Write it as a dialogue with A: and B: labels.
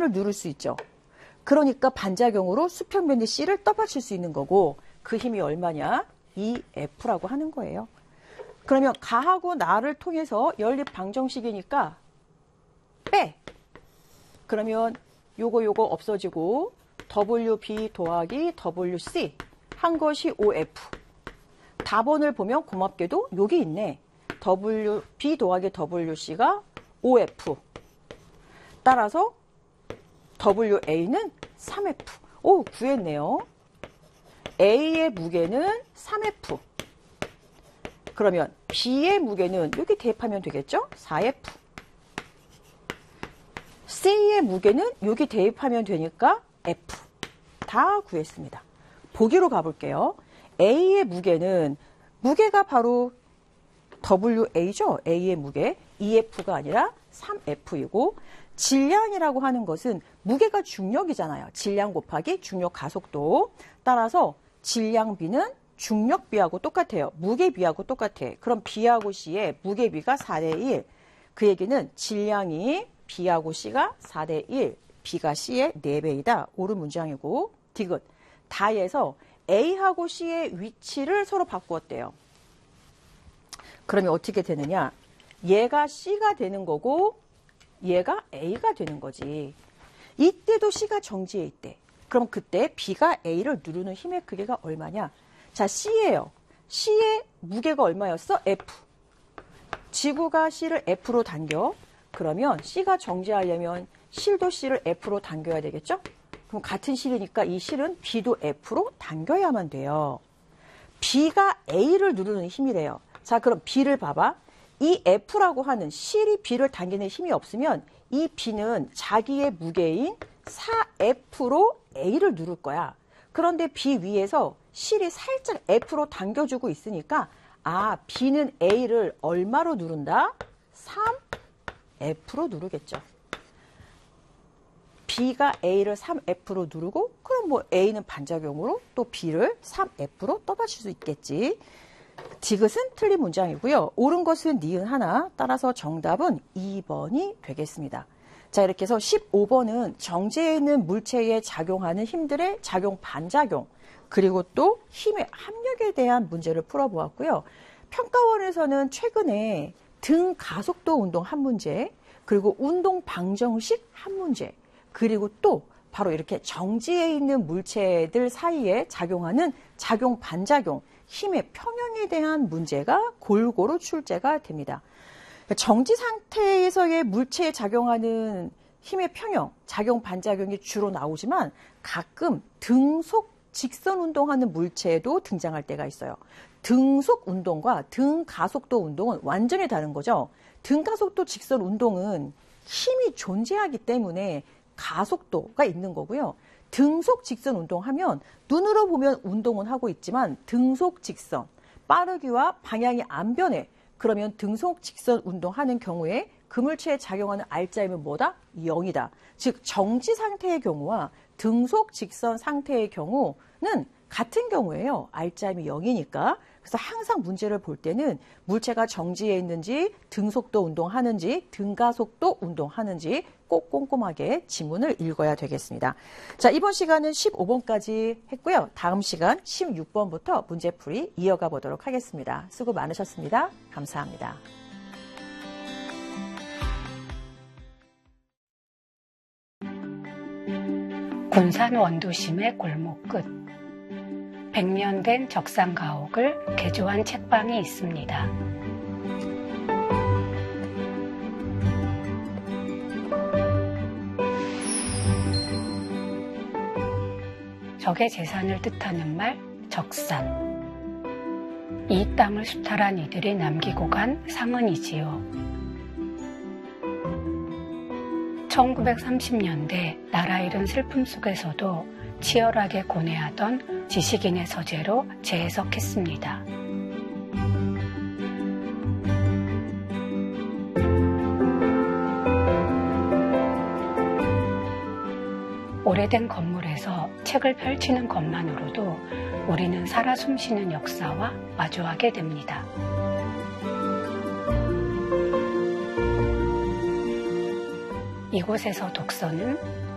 A: A를 누를 수 있죠. 그러니까 반작용으로 수평면의 C를 떠받칠 수 있는 거고 그 힘이 얼마냐? 2F라고 하는 거예요. 그러면 가하고 나를 통해서 연립 방정식이니까 빼. 그러면 요거 없어지고 WB 더하기 WC 한 것이 OF. 답원을 보면 고맙게도 여기 있네. WB 더하기 WC가 OF. 따라서 WA는 3F. 오, 구했네요. A의 무게는 3F. 그러면 B의 무게는 여기 대입하면 되겠죠? 4F. C의 무게는 여기 대입하면 되니까 F. 다 구했습니다. 보기로 가볼게요. A의 무게가 바로 WA죠. A의 무게. 2F가 아니라 3F이고 질량이라고 하는 것은 무게가 중력이잖아요. 질량 곱하기 중력 가속도. 따라서 질량 B는 중력 B하고 똑같아요. 무게 B하고 똑같아. 그럼 B하고 C의 무게 B가 4대1. 그 얘기는 질량이 B하고 C가 4대1. B가 C의 4배이다. 옳은 문장이고 디귿. 다에서 A하고 C의 위치를 서로 바꾸었대요. 그러면 어떻게 되느냐? 얘가 C가 되는 거고 얘가 A가 되는 거지. 이때도 C가 정지해 있대. 그럼 그때 B가 A를 누르는 힘의 크기가 얼마냐? 자, C예요. C의 무게가 얼마였어? F. 지구가 C를 F로 당겨. 그러면 C가 정지하려면 실도 C를 F로 당겨야 되겠죠? 그럼 같은 실이니까 이 실은 B도 F로 당겨야만 돼요. B가 A를 누르는 힘이래요. 자, 그럼 B를 봐봐. 이 F라고 하는 실이 B를 당기는 힘이 없으면 이 B는 자기의 무게인 4F로 A를 누를 거야. 그런데 B 위에서 실이 살짝 F로 당겨주고 있으니까 B는 A를 얼마로 누른다? 3F로 누르겠죠. B가 A를 3F로 누르고 그럼 뭐 A는 반작용으로 또 B를 3F로 떠받칠 수 있겠지. 디귿은 틀린 문장이고요. 옳은 것은 니은 하나. 따라서 정답은 2번이 되겠습니다. 자, 이렇게 해서 15번은 정지해 있는 물체에 작용하는 힘들의 작용 반작용 그리고 또 힘의 합력에 대한 문제를 풀어보았고요. 평가원에서는 최근에 등 가속도 운동 한 문제 그리고 운동 방정식 한 문제 그리고 또 바로 이렇게 정지해 있는 물체들 사이에 작용하는 작용 반작용 힘의 평형에 대한 문제가 골고루 출제가 됩니다. 정지 상태에서의 물체에 작용하는 힘의 평형, 작용 반작용이 주로 나오지만 가끔 등속 직선 운동하는 물체도 등장할 때가 있어요. 등속 운동과 등가속도 운동은 완전히 다른 거죠. 등가속도 직선 운동은 힘이 존재하기 때문에 가속도가 있는 거고요. 등속 직선 운동하면 눈으로 보면 운동은 하고 있지만 등속 직선, 빠르기와 방향이 안 변해. 그러면 등속 직선 운동하는 경우에 그 물체에 작용하는 R자임은 뭐다? 0이다. 즉 정지 상태의 경우와 등속 직선 상태의 경우는 같은 경우예요. R자임이 0이니까. 그래서 항상 문제를 볼 때는 물체가 정지해 있는지 등속도 운동하는지 등가속도 운동하는지 꼭 꼼꼼하게 지문을 읽어야 되겠습니다. 자, 이번 시간은 15번까지 했고요. 다음 시간 16번부터 문제풀이 이어가 보도록 하겠습니다. 수고 많으셨습니다. 감사합니다.
B: 군산 원도심의 골목 끝 100년 된 적상 가옥을 개조한 책방이 있습니다. 적의 재산을 뜻하는 말 적산. 이 땅을 수탈한 이들이 남기고 간 상흔이지요. 1930년대 나라 잃은 슬픔 속에서도 치열하게 고뇌하던 지식인의 서재로 재해석했습니다. 오래된 건물에서 책을 펼치는 것만으로도 우리는 살아 숨쉬는 역사와 마주하게 됩니다. 이곳에서 독서는